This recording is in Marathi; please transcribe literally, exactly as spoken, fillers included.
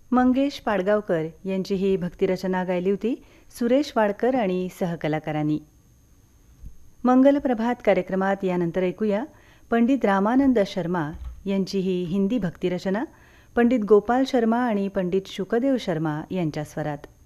मंगेश पाडगावकर यांची ही भक्तिरचना गायली होती सुरेश वाडकर आणि सहकलाकारांनी. मंगलप्रभात कार्यक्रमात यानंतर ऐकूया पंडित रामानंद शर्मा यांची ही हिंदी भक्तिरचना पंडित गोपाल शर्मा आणि पंडित शुकदेव शर्मा यांच्या स्वरात.